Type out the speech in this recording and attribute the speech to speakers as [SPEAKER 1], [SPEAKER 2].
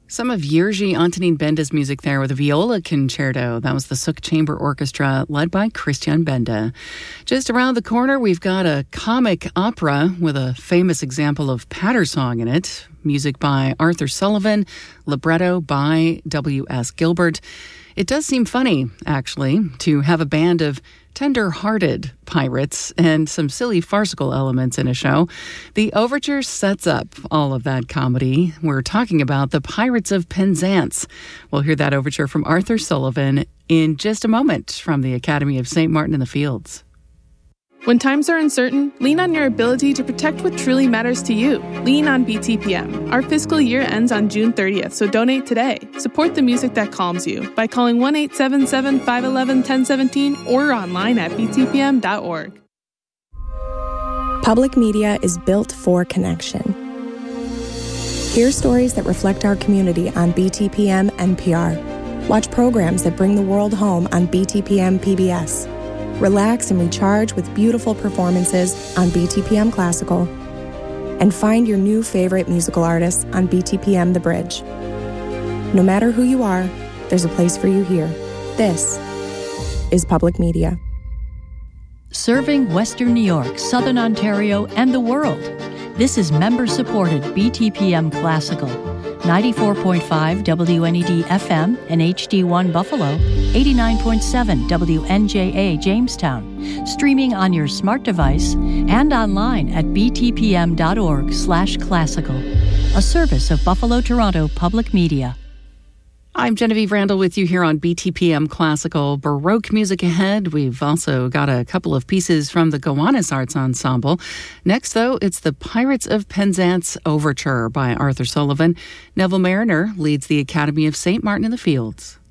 [SPEAKER 1] Some of Jiří Antonín Benda's music there with a viola concerto. That was the Suk Chamber Orchestra led by Christian Benda. Just around the corner, we've got a comic opera with a famous example of patter song in it. Music by Arthur Sullivan, libretto by W.S. Gilbert. It does seem funny, actually, to have a band of tender-hearted pirates and some silly farcical elements in a show. The overture sets up all of that comedy. We're talking about the Pirates of Penzance. We'll hear that overture from Arthur Sullivan in just a moment from the Academy of St. Martin in the Fields.
[SPEAKER 2] When times are uncertain, lean on your ability to protect what truly matters to you. Lean on BTPM. Our fiscal year ends on June 30th, so donate today. Support the music that calms you by calling 1-877-511-1017 or online at btpm.org.
[SPEAKER 3] Public media is built for connection. Hear stories that reflect our community on BTPM NPR. Watch programs that bring the world home on BTPM PBS. Relax and recharge with beautiful performances on BTPM Classical. And find your new favorite musical artists on BTPM The Bridge. No matter who you are, there's a place for you here. This is public media.
[SPEAKER 4] Serving Western New York, Southern Ontario, and the world. This is member-supported BTPM Classical. 94.5 WNED FM and HD1 Buffalo, 89.7 WNJA Jamestown, streaming on your smart device and online at btpm.org/classical, a service of Buffalo Toronto Public Media.
[SPEAKER 1] I'm Genevieve Randall with you here on BTPM Classical. Baroque music ahead. We've also got a couple of pieces from the Gowanus Arts Ensemble. Next, though, it's the Pirates of Penzance Overture by Arthur Sullivan. Neville Mariner leads the Academy of St. Martin in the Fields.